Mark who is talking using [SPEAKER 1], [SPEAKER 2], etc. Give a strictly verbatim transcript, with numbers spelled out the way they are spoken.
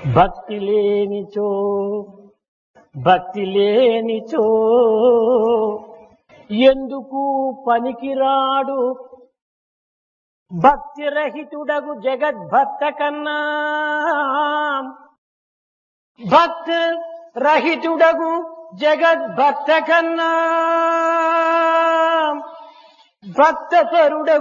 [SPEAKER 1] భక్తి లేనిచో భక్తి లేనిచో ఎందుకు పనికిరాడు భక్తి రహితుడగు జగద్భక్త కన్నా భక్త రహితుడగు జగద్భక్త కన్నా భక్త పరుడగు